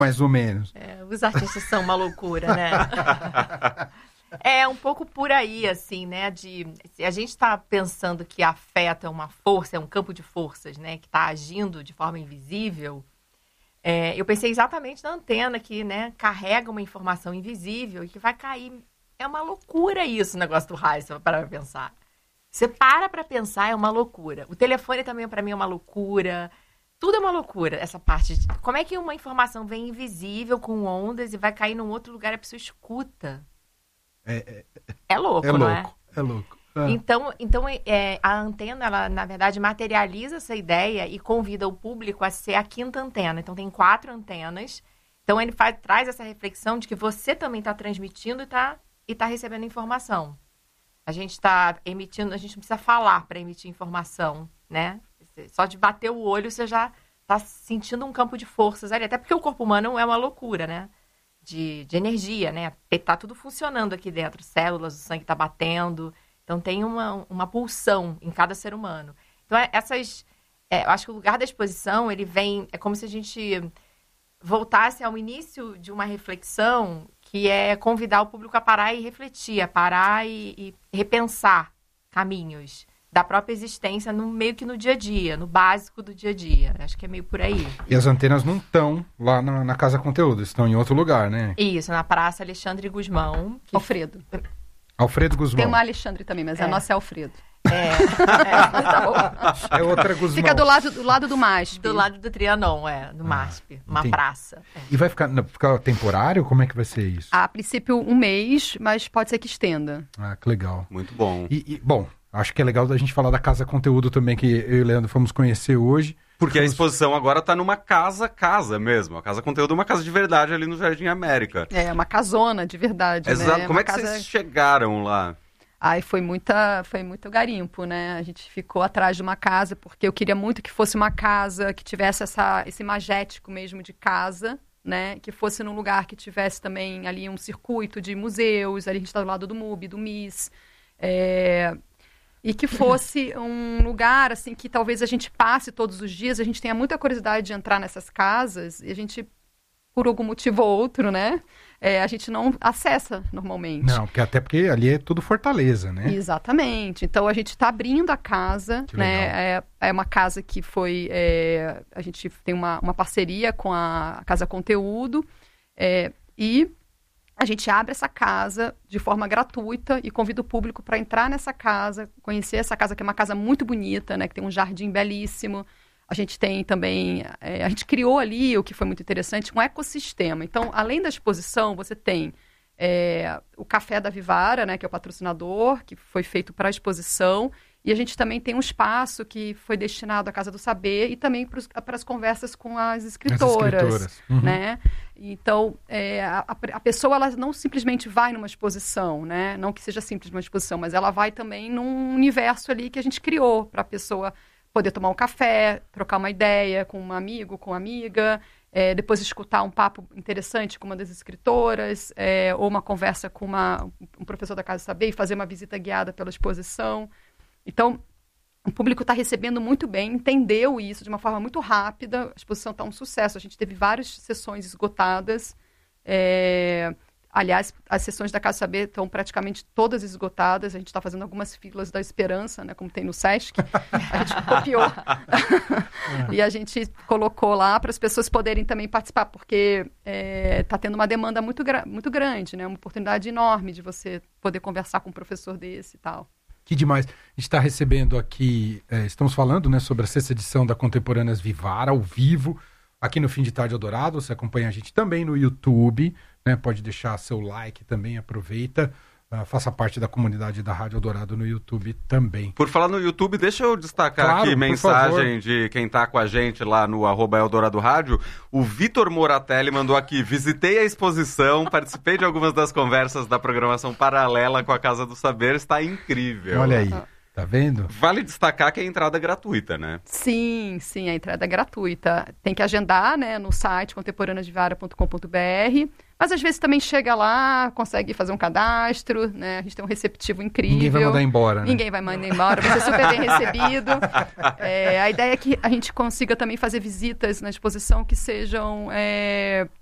mais ou menos. Os artistas são uma loucura, né? É um pouco por aí, assim, né? Se a gente está pensando que afeto é uma força, é um campo de forças, né? Que está agindo de forma invisível. Eu pensei exatamente na antena que, né, carrega uma informação invisível e que vai cair. É uma loucura isso, o negócio do raio, se você parar pra pensar. Você para pensar, é uma loucura. O telefone também, para mim, é uma loucura. Tudo é uma loucura, essa parte. Como é que uma informação vem invisível, com ondas, e vai cair num outro lugar e a pessoa escuta? É louco, não é? É louco. Então a antena, ela, na verdade, materializa essa ideia e convida o público a ser a quinta antena. Então, tem 4 antenas. Então, ele traz essa reflexão de que você também está transmitindo e tá recebendo informação. A gente está emitindo, a gente não precisa falar para emitir informação, né? Só de bater o olho, você já está sentindo um campo de forças ali. Até porque o corpo humano é uma loucura, né? De energia, né? Tá tudo funcionando aqui dentro. Células, o sangue está batendo. Então, tem uma pulsão em cada ser humano. Então, eu acho que o lugar da exposição, ele vem... É como se a gente voltasse ao início de uma reflexão que é convidar o público a parar e refletir, a parar e repensar caminhos da própria existência, meio que no dia a dia, no básico do dia a dia. Acho que é meio por aí. E as antenas não estão lá na Casa Conteúdo, estão em outro lugar, né? Isso, na Praça Alexandre Gusmão. Alfredo Gusmão. Tem uma Alexandre também, mas a nossa é Alfredo. É outra Gusmão. Fica do lado do MASP. Do lado do Trianon, do MASP. Uma praça. E vai ficar temporário? Como é que vai ser isso? A princípio, 1 mês, mas pode ser que estenda. Ah, que legal. Muito bom. Bom, acho que é legal da gente falar da Casa Conteúdo também, que eu e o Leandro fomos conhecer hoje. Porque a exposição agora está numa casa mesmo. A Casa Conteúdo é uma casa de verdade ali no Jardim América. É, uma casona de verdade, Exato. né? Como é que vocês chegaram lá? Foi muito garimpo, né? A gente ficou atrás de uma casa, porque eu queria muito que fosse uma casa que tivesse esse imagético mesmo de casa, né? Que fosse num lugar que tivesse também ali um circuito de museus, ali a gente está do lado do MUBI, do MIS, e que fosse um lugar, assim, que talvez a gente passe todos os dias, a gente tenha muita curiosidade de entrar nessas casas, e a gente, por algum motivo ou outro, né? A gente não acessa normalmente. Não, porque ali é tudo Fortaleza, né? Exatamente. Então, a gente está abrindo a casa, né? É uma casa que foi... a gente tem uma parceria com a Casa Conteúdo e a gente abre essa casa de forma gratuita e convida o público para entrar nessa casa, conhecer essa casa, que é uma casa muito bonita, né? Que tem um jardim belíssimo. A gente tem também, a gente criou ali, o que foi muito interessante, um ecossistema. Então, além da exposição, você tem o Café da Vivara, né, que é o patrocinador, que foi feito para a exposição, e a gente também tem um espaço que foi destinado à Casa do Saber e também para as conversas com as escritoras. Uhum. Né? Então, a pessoa ela não simplesmente vai numa exposição, né? Não que seja simples uma exposição, mas ela vai também num universo ali que a gente criou para a pessoa poder tomar um café, trocar uma ideia com um amigo, com uma amiga, depois escutar um papo interessante com uma das escritoras, ou uma conversa com um professor da Casa do Saber e fazer uma visita guiada pela exposição. Então, o público está recebendo muito bem, entendeu isso de uma forma muito rápida, a exposição está um sucesso, a gente teve várias sessões esgotadas, aliás, as sessões da Casa do Saber estão praticamente todas esgotadas. A gente está fazendo algumas filas da esperança, né, como tem no Sesc. A gente copiou. E a gente colocou lá para as pessoas poderem também participar, porque está tendo uma demanda muito grande, né, uma oportunidade enorme de você poder conversar com um professor desse e tal. Que demais. A gente está recebendo aqui, estamos falando, né, sobre a 6ª edição da Contemporâneas Vivara, ao vivo, aqui no Fim de Tarde Eldorado. Você acompanha a gente também no YouTube, né? Pode deixar seu like também, aproveita. Faça parte da comunidade da Rádio Eldorado no YouTube também. Por falar no YouTube, deixa eu destacar aqui mensagem de quem tá com a gente lá no @Eldorado Rádio. O Vitor Moratelli mandou aqui: visitei a exposição, participei de algumas das conversas da programação paralela com a Casa do Saber, está incrível. Olha aí, tá vendo? Vale destacar que a entrada é gratuita, né? Sim, a entrada é gratuita. Tem que agendar, né, no site contemporaneasvivara.com.br. Mas às vezes também chega lá, consegue fazer um cadastro, né? A gente tem um receptivo incrível. Ninguém vai mandar embora, né? Ninguém vai mandar embora, vai ser super bem recebido. A ideia é que a gente consiga também fazer visitas na exposição que sejam